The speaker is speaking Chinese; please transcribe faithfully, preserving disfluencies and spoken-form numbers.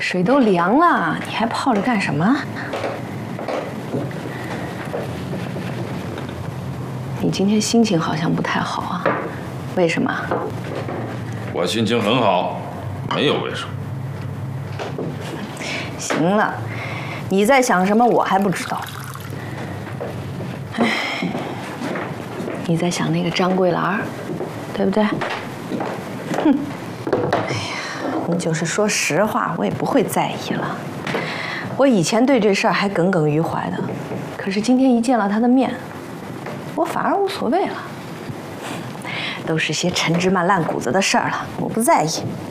水都凉了，你还泡着干什么？你今天心情好像不太好啊，为什么？ 我心情很好，没有为什么。 行了，你在想什么我还不知道。哎，你在想那个张桂兰，对不对？哼，哎呀，你就是说实话，我也不会在意了。我以前对这事儿还耿耿于怀的，可是今天一见了他的面，我反而无所谓了。都是些陈芝麻烂谷子的事儿了，我不在意。